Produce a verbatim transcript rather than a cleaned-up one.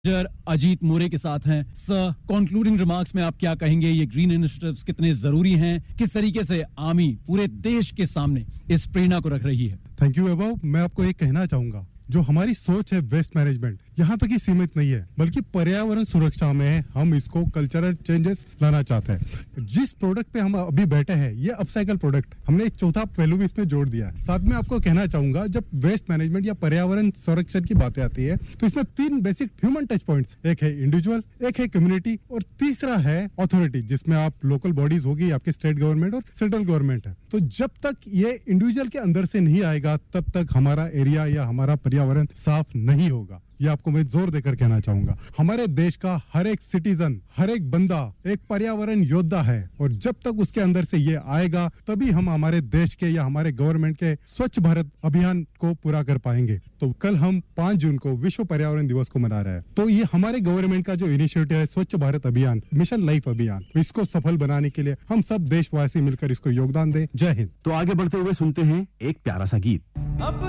Manager Ajit मोरे के साथ हैं। सर, कंक्लूडिंग रिमार्क्स में आप क्या कहेंगे? ये ग्रीन इनिशिएटिव्स कितने जरूरी हैं? किस तरीके से आर्मी पूरे देश के सामने इस प्रेरणा को रख रही है? थैंक यू वैभव। मैं आपको एक कहना चाहूंगा, जो हमारी सोच है वेस्ट मैनेजमेंट यहाँ तक ही सीमित नहीं है, बल्कि पर्यावरण सुरक्षा में हम इसको कल्चरल चेंजेस लाना चाहते हैं। जिस प्रोडक्ट पे हम अभी बैठे हैं, ये अपसाइकल प्रोडक्ट, हमने एक चौथा पहलू भी इसमें जोड़ दिया है। साथ में आपको कहना चाहूंगा, जब वेस्ट मैनेजमेंट या पर्यावरण संरक्षण की बातें आती है, तो इसमें तीन बेसिक ह्यूमन टच पॉइंट्स, एक है इंडिविजुअल, एक है कम्युनिटी और तीसरा है अथॉरिटी, जिसमें आप लोकल बॉडीज होगी, आपकी स्टेट गवर्नमेंट और सेंट्रल गवर्नमेंट है। तो जब तक ये इंडिविजुअल के अंदर से नहीं आएगा, तब तक हमारा एरिया या हमारा पर्यावरण साफ नहीं होगा। ये आपको मैं जोर देकर कहना चाहूंगा। हमारे देश का हर एक सिटीजन, हर एक बंदा एक पर्यावरण योद्धा है, और जब तक उसके अंदर से ये आएगा, तभी हम हमारे देश के या हमारे गवर्नमेंट के स्वच्छ भारत अभियान को पूरा कर पाएंगे। तो कल हम पाँच जून को विश्व पर्यावरण दिवस को मना रहे हैं। तो ये हमारे गवर्नमेंट का जो इनिशिएटिव है, स्वच्छ भारत अभियान, मिशन लाइफ अभियान, इसको सफल बनाने के लिए हम सब देशवासी मिलकर इसको योगदान दें। जय हिंद। तो आगे बढ़ते हुए सुनते हैं एक प्यारा सा गीत।